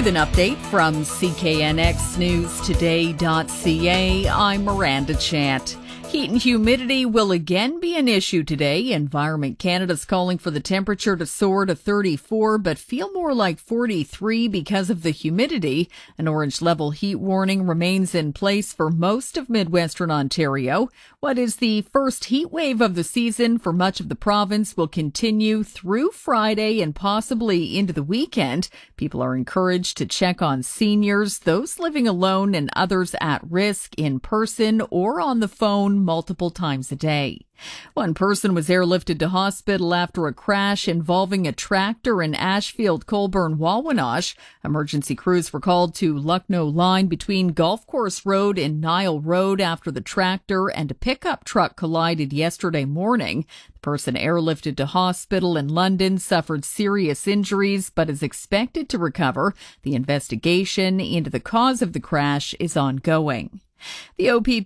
With an update from CKNXNewsToday.ca, I'm Miranda Chant. Heat and humidity will again be an issue today. Environment Canada's calling for the temperature to soar to 34, but feel more like 43 because of the humidity. An orange level heat warning remains in place for most of Midwestern Ontario. What is the first heat wave of the season for much of the province will continue through Friday and possibly into the weekend. People are encouraged to check on seniors, those living alone, and others at risk in person or on the phone multiple times a day. One person was airlifted to hospital after a crash involving a tractor in Ashfield, Colborne, Wawanosh. Emergency crews were called to Lucknow Line between Golf Course Road and Nile Road after the tractor and a pickup truck collided yesterday morning. The person airlifted to hospital in London suffered serious injuries but is expected to recover. The investigation into the cause of the crash is ongoing. The OPP